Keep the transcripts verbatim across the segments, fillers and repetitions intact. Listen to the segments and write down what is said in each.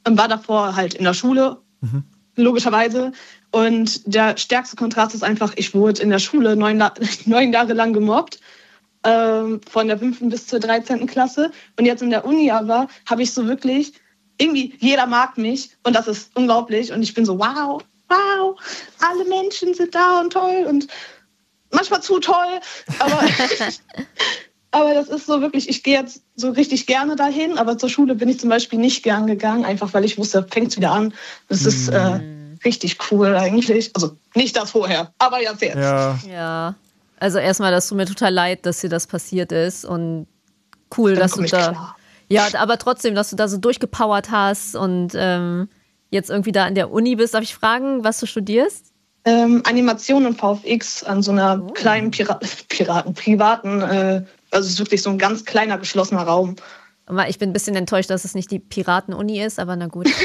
und war davor halt in der Schule, mhm. logischerweise. Und der stärkste Kontrast ist einfach, ich wurde in der Schule neun, neun Jahre lang gemobbt, ähm, von der fünften bis zur dreizehnten Klasse. Und jetzt in der Uni aber habe ich so wirklich, irgendwie jeder mag mich und das ist unglaublich. Und ich bin so, wow, wow, alle Menschen sind da und toll und manchmal zu toll, aber... Aber das ist so wirklich, ich gehe jetzt so richtig gerne dahin, aber zur Schule bin ich zum Beispiel nicht gern gegangen, einfach weil ich wusste, fängt es wieder an. Das mm. ist äh, richtig cool eigentlich. Also nicht das vorher, aber jetzt jetzt. Ja. ja. Also erstmal, das tut mir total leid, dass dir das passiert ist und cool, Dann dass du da... Klar. Ja, aber trotzdem, dass du da so durchgepowert hast und ähm, jetzt irgendwie da an der Uni bist. Darf ich fragen, was du studierst? Ähm, Animation und V F X an so einer oh. kleinen Pira- Piraten, privaten... Äh, Also es ist wirklich so ein ganz kleiner, geschlossener Raum. Ich bin ein bisschen enttäuscht, dass es nicht die Piraten-Uni ist, aber na gut.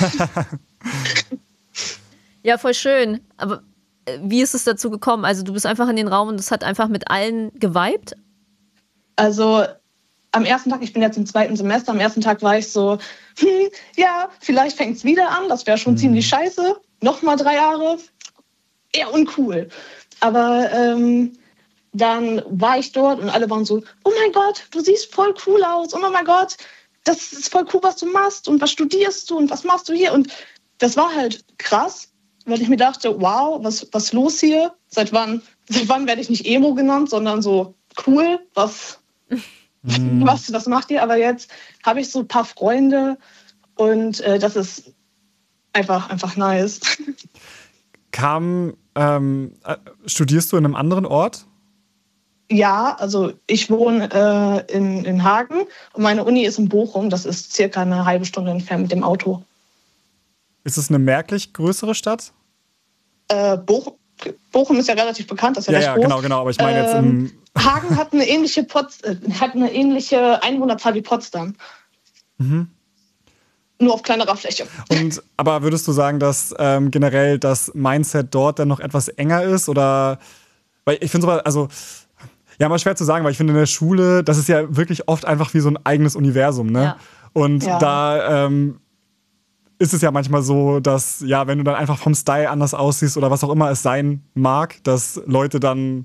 Ja, voll schön. Aber wie ist es dazu gekommen? Also du bist einfach in den Raum und es hat einfach mit allen geweibt? Also am ersten Tag, ich bin jetzt im zweiten Semester, am ersten Tag war ich so, hm, ja, vielleicht fängt es wieder an, das wäre schon mhm. ziemlich scheiße. Nochmal drei Jahre, eher uncool. Aber... Ähm, Dann war ich dort und alle waren so, oh mein Gott, du siehst voll cool aus. Oh mein Gott, das ist voll cool, was du machst und was studierst du und was machst du hier. Und das war halt krass, weil ich mir dachte, wow, was was los hier? Seit wann, seit wann werde ich nicht Emo genannt, sondern so cool, was, mm. was, was macht ihr? Aber jetzt habe ich so ein paar Freunde und äh, das ist einfach, einfach nice. Kam, ähm, studierst du in einem anderen Ort? Ja, also ich wohne äh, in, in Hagen und meine Uni ist in Bochum. Das ist circa eine halbe Stunde entfernt mit dem Auto. Ist es eine merklich größere Stadt? Äh, Bochum, Bochum ist ja relativ bekannt, das ist ja, ja recht ja, groß. genau, genau. Aber ich meine jetzt im Hagen hat eine ähnliche Pots- äh, hat eine ähnliche Einwohnerzahl wie Potsdam. Mhm. Nur auf kleinerer Fläche. Und aber würdest du sagen, dass ähm, generell das Mindset dort dann noch etwas enger ist? Oder weil ich finde sowas, also ja, mal schwer zu sagen, weil ich finde in der Schule, das ist ja wirklich oft einfach wie so ein eigenes Universum, ne? Ja. Und ja. da ähm, ist es ja manchmal so, dass, ja, wenn du dann einfach vom Style anders aussiehst oder was auch immer es sein mag, dass Leute dann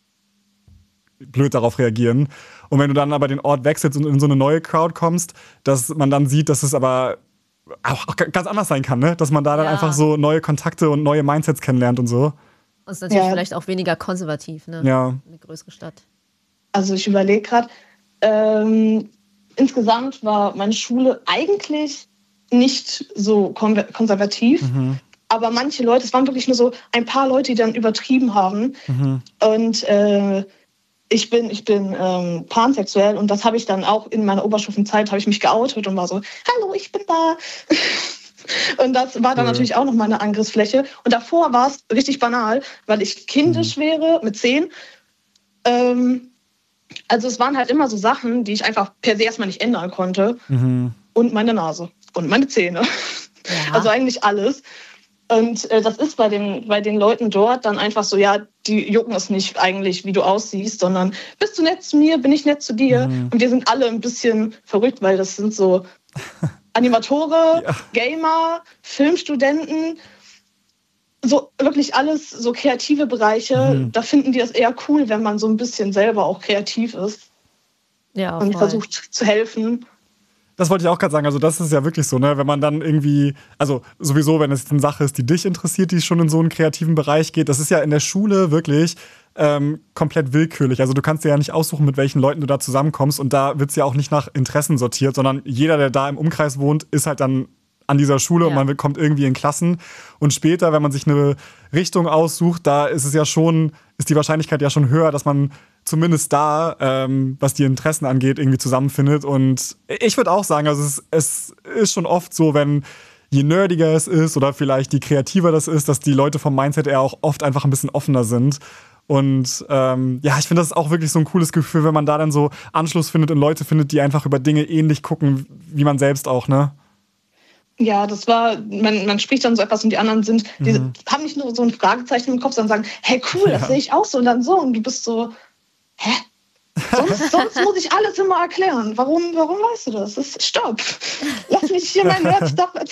blöd darauf reagieren. Und wenn du dann aber den Ort wechselst und in so eine neue Crowd kommst, dass man dann sieht, dass es aber auch ganz anders sein kann, ne? Dass man da dann ja. einfach so neue Kontakte und neue Mindsets kennenlernt und so. Und ist natürlich ja. vielleicht auch weniger konservativ, ne? Ja. Eine größere Stadt. Also ich überlege gerade, ähm, insgesamt war meine Schule eigentlich nicht so konservativ, mhm. aber manche Leute, es waren wirklich nur so ein paar Leute, die dann übertrieben haben. Mhm. Und äh, ich bin, ich bin ähm, pansexuell und das habe ich dann auch in meiner Oberstufenzeit, habe ich mich geoutet und war so, hallo, ich bin da. Und das war dann cool. natürlich auch noch mal eine Angriffsfläche. Und davor war es richtig banal, weil ich kindisch mhm. wäre mit zehn. Ähm, also es waren halt immer so Sachen, die ich einfach per se erstmal nicht ändern konnte. Mhm. Und meine Nase und meine Zähne. Ja. Also eigentlich alles. Und äh, das ist bei den, bei den Leuten dort dann einfach so, ja, die jucken es nicht eigentlich, wie du aussiehst, sondern bist du nett zu mir, bin ich nett zu dir. Mhm. Und wir sind alle ein bisschen verrückt, weil das sind so Animatoren, ja. Gamer, Filmstudenten, so wirklich alles so kreative Bereiche. Mhm. Da finden die das eher cool, wenn man so ein bisschen selber auch kreativ ist. Ja, und voll. versucht zu helfen. Das wollte ich auch gerade sagen. Also das ist ja wirklich so, ne, wenn man dann irgendwie, also sowieso, wenn es eine Sache ist, die dich interessiert, die schon in so einen kreativen Bereich geht, das ist ja in der Schule wirklich ähm, komplett willkürlich. Also du kannst dir ja nicht aussuchen, mit welchen Leuten du da zusammenkommst und da wird es ja auch nicht nach Interessen sortiert, sondern jeder, der da im Umkreis wohnt, ist halt dann an dieser Schule ja. und man kommt irgendwie in Klassen und später, wenn man sich eine Richtung aussucht, da ist es ja schon, ist die Wahrscheinlichkeit ja schon höher, dass man zumindest da, ähm, was die Interessen angeht, irgendwie zusammenfindet. Und ich würde auch sagen, also es, es ist schon oft so, wenn je nerdiger es ist oder vielleicht je kreativer das ist, dass die Leute vom Mindset eher auch oft einfach ein bisschen offener sind. Und ähm, ja, ich finde, das ist auch wirklich so ein cooles Gefühl, wenn man da dann so Anschluss findet und Leute findet, die einfach über Dinge ähnlich gucken, wie man selbst auch, ne? Ja, das war, man, man spricht dann so etwas und die anderen sind, die mhm. haben nicht nur so ein Fragezeichen im Kopf, sondern sagen, hey cool, das ja. sehe ich auch so und dann so. Und du bist so, hä? Sonst, sonst muss ich alles immer erklären. Warum, warum weißt du das? das ist, stopp. Lass mich hier mein Nerd-Stuff